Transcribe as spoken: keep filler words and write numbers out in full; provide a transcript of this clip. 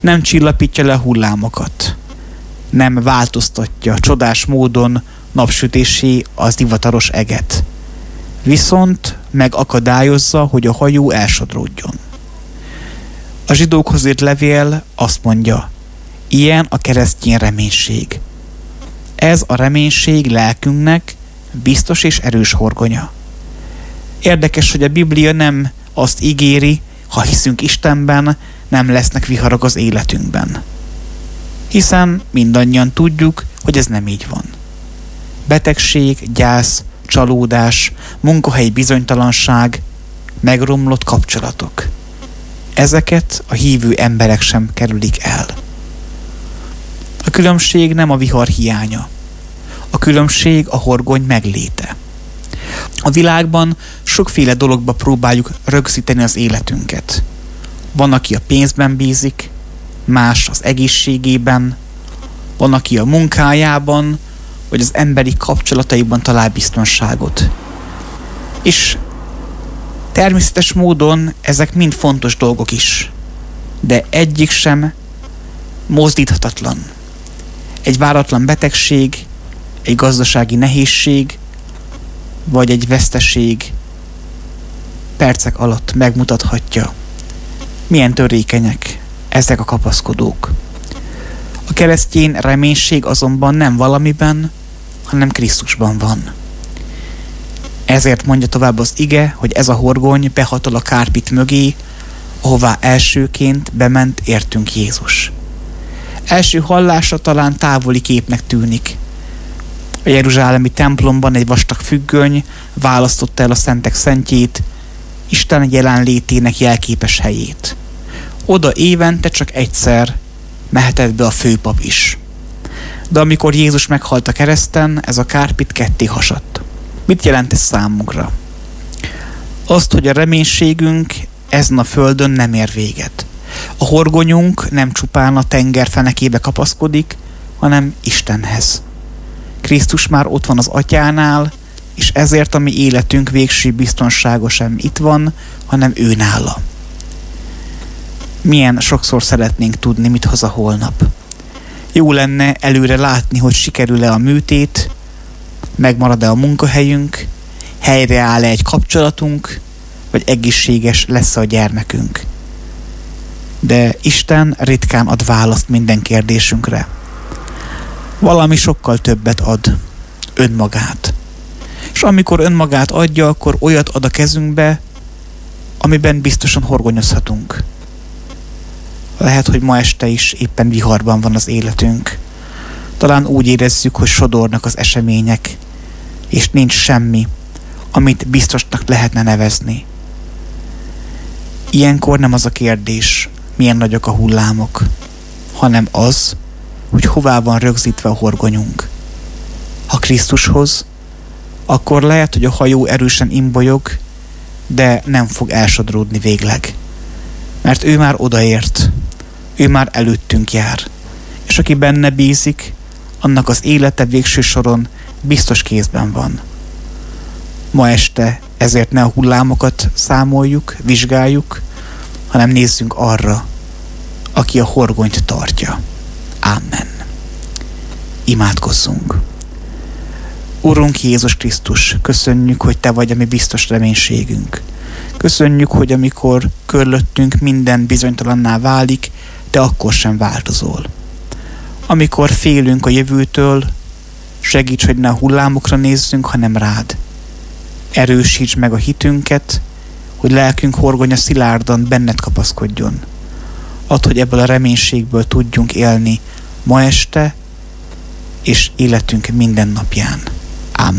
Nem csillapítja le a hullámokat. Nem változtatja csodás módon napsütésé az divataros eget. Viszont megakadályozza, hogy a hajó elsodródjon. A zsidókhoz írt levél azt mondja, ilyen a keresztény reménység. Ez a reménység lelkünknek biztos és erős horgonya. Érdekes, hogy a Biblia nem azt ígéri, ha hiszünk Istenben, nem lesznek viharok az életünkben. Hiszen mindannyian tudjuk, hogy ez nem így van. Betegség, gyász, csalódás, munkahelyi bizonytalanság, megromlott kapcsolatok. Ezeket a hívő emberek sem kerülik el. A különbség nem a vihar hiánya. A különbség a horgony megléte. A világban sokféle dologba próbáljuk rögzíteni az életünket. Van, aki a pénzben bízik, más az egészségében, van, aki a munkájában, vagy az emberi kapcsolataiban talál biztonságot. És természetes módon ezek mind fontos dolgok is, de egyik sem mozdíthatatlan. Egy váratlan betegség, egy gazdasági nehézség, vagy egy veszteség percek alatt megmutathatja, milyen törékenyek ezek a kapaszkodók. A keresztény reménység azonban nem valamiben, hanem Krisztusban van. Ezért mondja tovább az ige, hogy ez a horgony behatol a kárpit mögé, ahová elsőként bement értünk Jézus. Első hallásra talán távoli képnek tűnik. A jeruzsálemi templomban egy vastag függöny választotta el a szentek szentjét, Isten jelenlétének jelképes helyét. Oda évente csak egyszer mehetett be a főpap is. De amikor Jézus meghalt a kereszten, ez a kárpit ketté hasadt. Mit jelent ez számunkra? Azt, hogy a reménységünk ezen a földön nem ér véget. A horgonyunk nem csupán a tenger fenekébe kapaszkodik, hanem Istenhez. Krisztus már ott van az Atyánál, és ezért a mi életünk végső biztonsága sem itt van, hanem ő nála. Milyen sokszor szeretnénk tudni, mit hoz a holnap. Jó lenne előre látni, hogy sikerül-e a műtét, megmarad-e a munkahelyünk, helyreáll-e egy kapcsolatunk, vagy egészséges lesz a gyermekünk. De Isten ritkán ad választ minden kérdésünkre. Valami sokkal többet ad, önmagát. És amikor önmagát adja, akkor olyat ad a kezünkbe, amiben biztosan horgonyozhatunk. Lehet, hogy ma este is éppen viharban van az életünk. Talán úgy érezzük, hogy sodornak az események, és nincs semmi, amit biztosnak lehetne nevezni. Ilyenkor nem az a kérdés, milyen nagyok a hullámok, hanem az, hogy hová van rögzítve a horgonyunk. Ha Krisztushoz, akkor lehet, hogy a hajó erősen imbolyog, de nem fog elsodródni végleg. Mert ő már odaért, ő már előttünk jár. És aki benne bízik, annak az élete végső soron biztos kézben van. Ma este ezért ne a hullámokat számoljuk, vizsgáljuk, hanem nézzünk arra, aki a horgonyt tartja. Amen. Imádkozzunk. Urunk Jézus Krisztus, köszönjük, hogy Te vagy a mi biztos reménységünk. Köszönjük, hogy amikor körülöttünk minden bizonytalanná válik, Te akkor sem változol. Amikor félünk a jövőtől, segíts, hogy ne a hullámokra nézzünk, hanem rád. Erősíts meg a hitünket, hogy lelkünk horgonya szilárdan benned kapaszkodjon. Add, hogy ebből a reménységből tudjunk élni ma este és életünk minden napján.